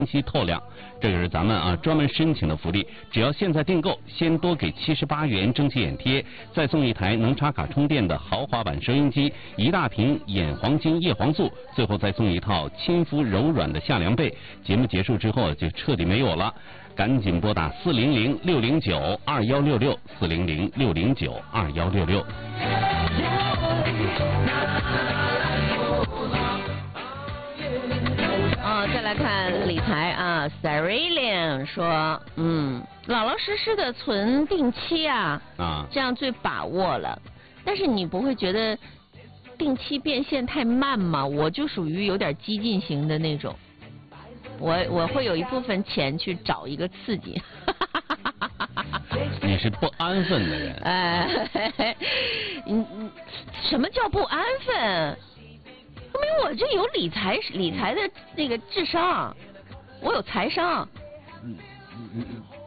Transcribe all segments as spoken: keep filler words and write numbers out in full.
期透亮，这个是咱们啊专门申请的福利。只要现在订购，先多给七十八元蒸汽眼贴，再送一台能插卡充电的豪华版收音机，一大瓶眼黄金叶黄素，最后再送一套亲肤柔软的夏凉被。节目结束之后就彻底没有了，赶紧拨打四零零六零九二幺六六四零零六零九二幺六六。 哦，再来看理财啊 ，Sarillian 说，嗯，老老实实的存定期啊， 啊， 这样最把握了。但是你不会觉得定期变现太慢吗？我就属于有点激进型的那种，我我会有一部分钱去找一个刺激。 你是不安分的人。 哎，嗯嗯，什么叫不安分？说明我这有理财理财的那个智商，我有财商。 嗯嗯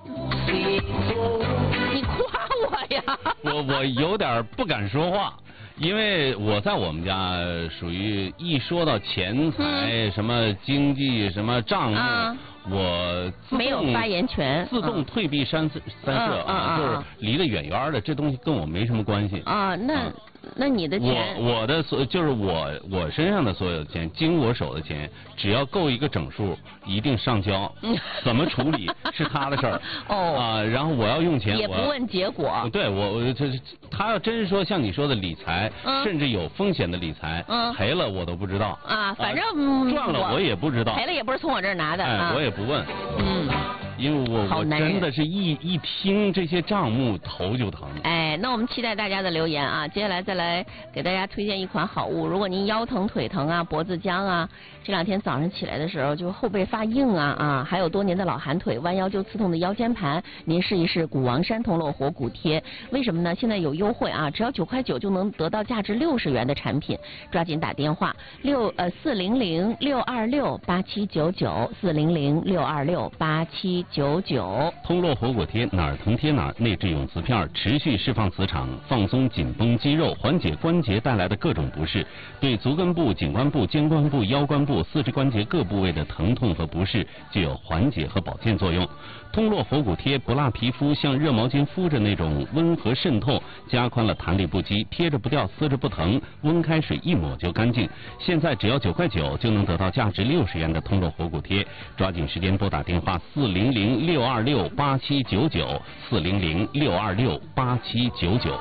你夸我呀？ 我我有点不敢说话，因为我在我们家属于一说到钱财、嗯、什么经济什么账目。啊，我没有发言权， 自动退避三三舍啊，就是离得远远的，这东西跟我没什么关系啊。那、啊、那你的钱， 我我的所就是我我身上的所有的钱，经我手的钱，只要够一个整数，一定上交。怎么处理是他的事儿哦啊。然后我要用钱， 也不问结果。 对我我这他要真是说像你说的理财，嗯、甚至有风险的理财，嗯、赔了我都不知道啊。反正、 啊、赚了我也不知道， 赔了也不是从我这儿拿的。 哎，我也不问。嗯，因为我我真的是一一听这些账目头就疼。 哎，那我们期待大家的留言啊！接下来再来给大家推荐一款好物。如果您腰疼、腿疼啊、脖子僵啊，这两天早上起来的时候就后背发硬啊啊，还有多年的老寒腿、弯腰就刺痛的腰间盘，您试一试古王山铜络活骨贴。为什么呢？现在有优惠啊，只要九块九就能得到价值六十元的产品，抓紧打电话六呃四零零六二六八七九九四零零六二六八七九九。 通络活骨贴哪儿疼贴哪儿，内置永磁片，持续释放磁场，放松紧绷肌肉，缓解关节带来的各种不适，对足跟部、颈关部、肩关部、腰关部、四肢关节各部位的疼痛和不适具有缓解和保健作用。通络活骨贴不辣皮肤，像热毛巾敷着那种温和渗透，加宽了弹力不羁，贴着不掉，撕着不疼，温开水一抹就干净。现在只要九块九就能得到价值六十元的通络活骨贴，抓紧时间拨打电话四零零六二六八七九九四零零六二六八七九九。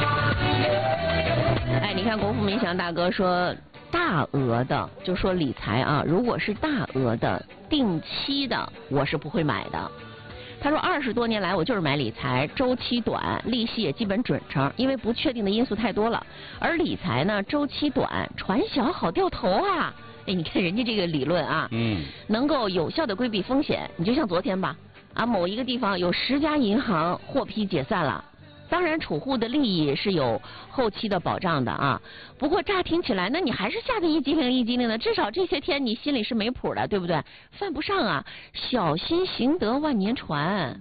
哎，你看国富民祥大哥说，大额的就说理财啊，如果是大额的定期的，我是不会买的。他说二十多年来我就是买理财，周期短，利息也基本准成，因为不确定的因素太多了。而理财呢，周期短，船小好掉头啊。哎，你看人家这个理论啊，嗯，能够有效的规避风险。你就像昨天吧，啊，某一个地方有十家银行获批解散了。当然，储户的利益是有后期的保障的啊。不过乍听起来，那你还是吓得一激灵一激灵的。至少这些天你心里是没谱的，对不对？犯不上啊，小心行得万年船。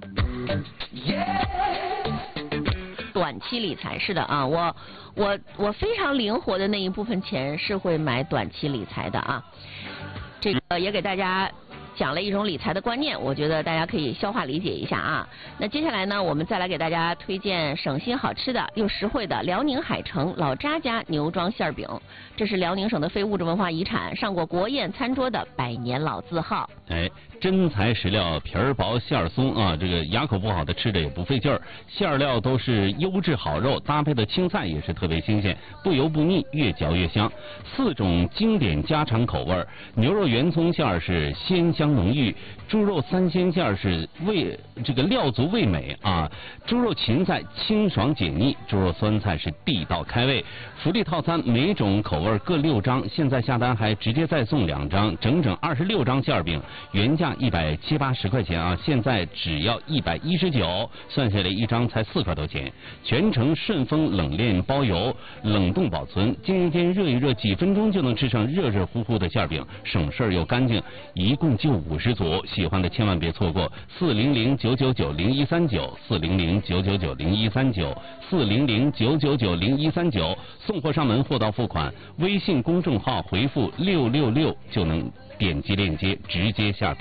短期理财是的啊，我我我非常灵活的那一部分钱是会买短期理财的啊。这个也给大家讲了一种理财的观念，我觉得大家可以消化理解一下啊。那接下来呢，我们再来给大家推荐省心好吃的又实惠的辽宁海城老扎家牛庄馅饼，这是辽宁省的非物质文化遗产，上过国宴餐桌的百年老字号。 哎，真材实料，皮儿薄馅儿松啊，这个牙口不好的吃着也不费劲儿，馅料都是优质好肉，搭配的青菜也是特别新鲜，不油不腻，越嚼越香。四种经典家常口味，牛肉圆葱馅儿是鲜香浓郁，猪肉三鲜馅儿是味这个料足味美啊，猪肉芹菜清爽解腻，猪肉酸菜是地道开胃。福利套餐每种口味各六张，现在下单还直接再送两张，整整二十六张馅饼，原价一百七八十块钱啊，现在只要一百一十九，算下来一张才四块多钱，全程顺丰冷链包邮，冷冻保存，煎一煎热一热，几分钟就能吃上热热乎乎的馅饼，省事儿又干净，一共就五十组，喜欢的千万别错过，四零零九九九零一三九，四零零九九九零一三九，四零零九九九零一三九，送货上门，货到付款，微信公众号回复六六六就能点击链接直接下单。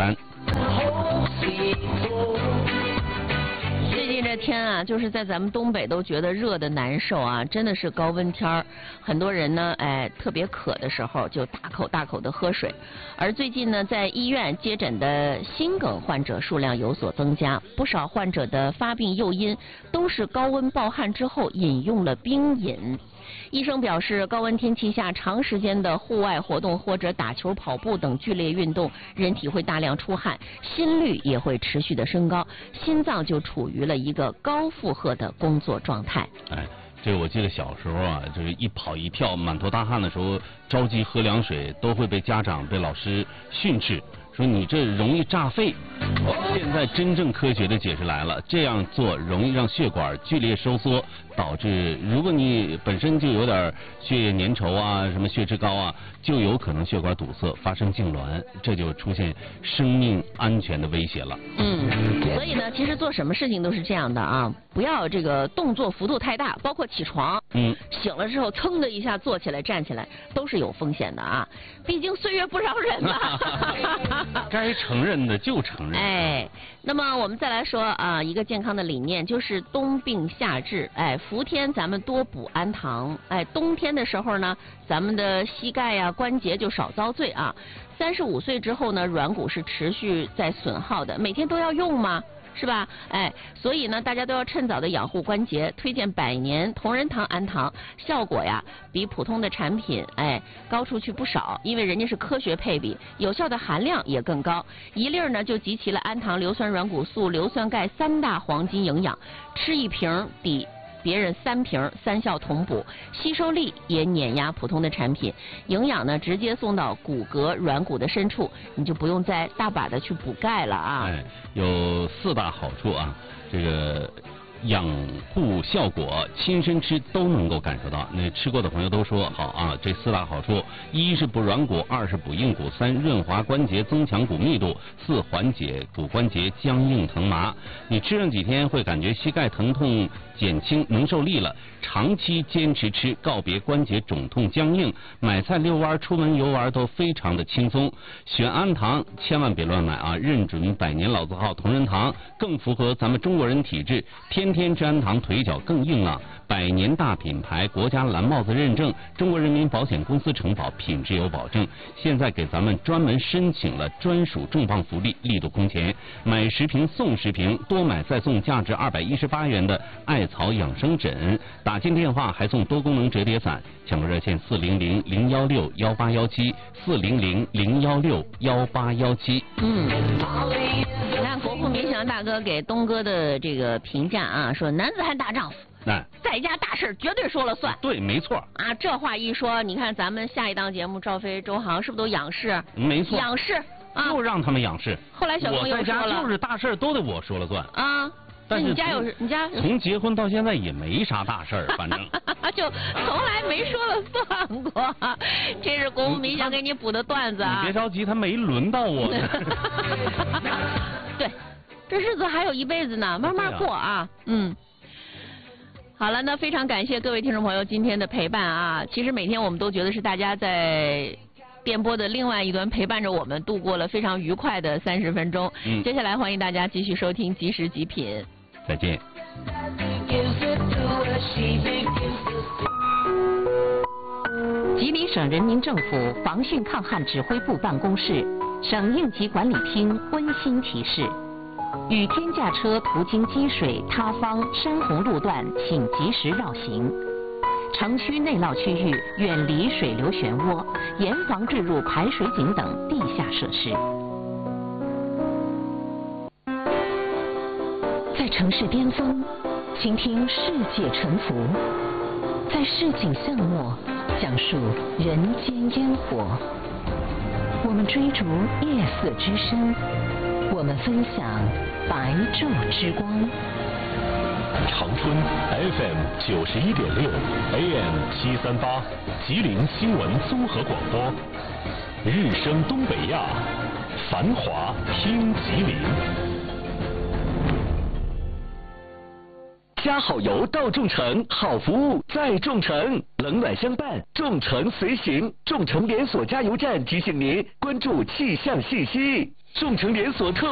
最近这天啊，就是在咱们东北都觉得热的难受啊，真的是高温天儿。很多人呢，哎，特别渴的时候就大口大口的喝水。而最近呢，在医院接诊的心梗患者数量有所增加，不少患者的发病诱因都是高温暴汗之后饮用了冰饮。医生表示，高温天气下长时间的户外活动或者打球、跑步等剧烈运动，人体会大量出汗，心率也会持续的升高，心脏就处于了一个高负荷的工作状态。 哎，这个我记得小时候啊，就是一跑一跳满头大汗的时候，着急喝凉水，都会被家长、被老师训斥，说你这容易炸肺。现在真正科学的解释来了，这样做容易让血管剧烈收缩，导致如果你本身就有点血液粘稠啊，什么血脂高啊，就有可能血管堵塞，发生痉挛，这就出现生命安全的威胁了。 嗯，所以呢，其实做什么事情都是这样的啊，不要这个动作幅度太大，包括起床， 嗯， 醒了之后噌的一下坐起来站起来，都是有风险的啊，毕竟岁月不饶人嘛。 该承认的就承认。 哎，那么我们再来说啊，一个健康的理念就是冬病夏治。哎，伏天咱们多补氨糖。哎，冬天的时候呢，咱们的膝盖呀、关节就少遭罪啊。三十五岁之后呢，软骨是持续在损耗的，每天都要用吗？是吧？哎，所以呢，大家都要趁早的养护关节，推荐百年同仁堂氨糖，效果呀比普通的产品哎高出去不少，因为人家是科学配比，有效的含量也更高。一粒呢就集齐了氨糖、硫酸软骨素、硫酸钙三大黄金营养，吃一瓶抵别人三瓶，三效同补，吸收力也碾压普通的产品，营养呢直接送到骨骼软骨的深处，你就不用再大把的去补钙了啊。 哎，有四大好处啊，这个养护效果亲身吃都能够感受到。那吃过的朋友都说好啊，这四大好处：一是补软骨，二是补硬骨，三润滑关节，增强骨密度，四缓解骨关节僵硬疼麻。你吃上几天会感觉膝盖疼痛减轻，能受力了。长期坚持吃，告别关节肿痛僵硬，买菜遛弯、出门游玩都非常的轻松。选氨糖千万别乱买啊，认准百年老字号同仁堂，更符合咱们中国人体质，天天吃氨糖腿脚更硬朗。百年大品牌，国家蓝帽子认证，中国人民保险公司承保，品质有保证。现在给咱们专门申请了专属重磅福利，力度空前，买十瓶送十瓶，多买再送价值二百一十八元的艾草养生枕，打进电话还送多功能折叠伞。抢购热线四零零零幺六幺八幺七四零零零幺六幺八幺七。 嗯，你看国富民祥大哥给东哥的这个评价啊，说男子汉大丈夫。 哎， 在家大事绝对说了算。 对，没错。 啊，这话一说，你看咱们下一档节目，赵飞、周航是不是都仰视？ 没错， 仰视啊， 就让他们仰视。 后来小朋友说了， 我在家就是大事都得我说了算啊。 但是你家有你家从结婚到现在也没啥大事儿，反正就从来没说了算过。这是国富民祥给你补的段子啊。 你别着急，他没轮到我呢。 对，这日子还有一辈子呢，慢慢过啊。嗯。好了，那非常感谢各位听众朋友今天的陪伴啊！其实每天我们都觉得是大家在电波的另外一端陪伴着我们度过了非常愉快的三十分钟。嗯，接下来欢迎大家继续收听即时极品。 再见。 吉林省人民政府防汛抗旱指挥部办公室、省应急管理厅温馨提示。雨天驾车途经积水、塌方、山洪路段，请及时绕行。城区内涝区域远离水流漩涡，严防坠入排水井等地下设施。在城市巅峰，倾听世界沉浮；在市井巷陌，讲述人间烟火。我们追逐夜色之声。我们分享白昼之光。 长春 F M 九十一点六 A M 七三八，吉林新闻综合广播，日升东北亚，繁华听吉林。 加好油到众诚，好服务在众诚，冷暖相伴，众诚随行。众诚连锁加油站提醒您关注气象信息。众诚连锁特